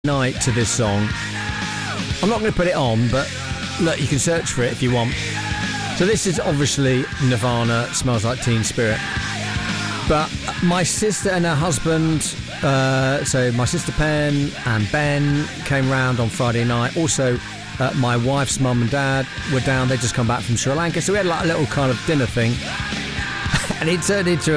night to this song. I'm not going to put it on, but look, you can search for it if you want. So this is obviously Nirvana, Smells Like Teen Spirit. But my sister and her husband, so my sister Pen and Ben came round on Friday night. Also, my wife's mum and dad were down. They'd just come back from Sri Lanka. So we had like a little kind of dinner thing. And it turned into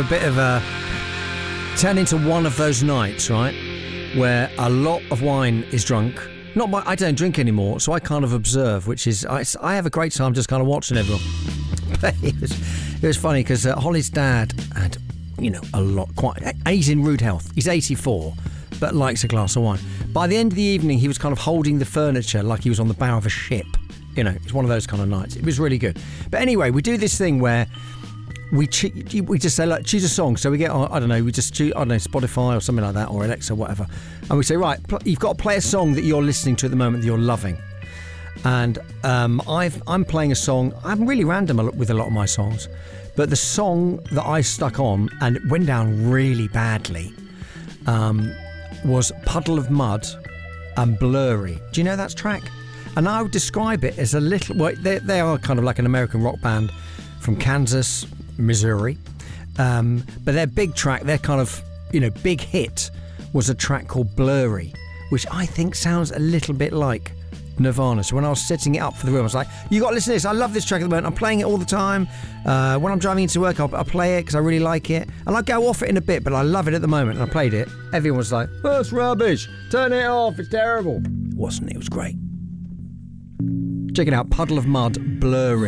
one of those nights, right, where a lot of wine is drunk. I don't drink anymore, so I kind of observe, which is, I have a great time just kind of watching everyone. But it was funny because Holly's dad had, a lot, and he's in rude health. He's 84, but likes a glass of wine. By the end of the evening, he was kind of holding the furniture like he was on the bow of a ship. It's one of those kind of nights. It was really good. But anyway, we do this thing where we just say, like, choose a song. So we get, we just choose, Spotify or something like that, or Alexa, whatever. And we say, right, you've got to play a song that you're listening to at the moment that you're loving. And I'm playing a song. I'm really random with a lot of my songs. But the song that I stuck on, and it went down really badly, was Puddle of Mud and Blurry. Do you know that track? And I would describe it as a little... Well, they are kind of like an American rock band from Kansas, Missouri. But their big track, their kind of, big hit was a track called Blurry, which I think sounds a little bit like Nirvana. So when I was setting it up for the room, I was like, you got to listen to this. I love this track at the moment. I'm playing it all the time. When I'm driving into work, I'll play it because I really like it. And I'll go off it in a bit, but I love it at the moment. And I played it. Everyone was like, oh, it's rubbish. Turn it off. It's terrible. It wasn't. It was great. Check it out. Puddle of Mud, Blurry.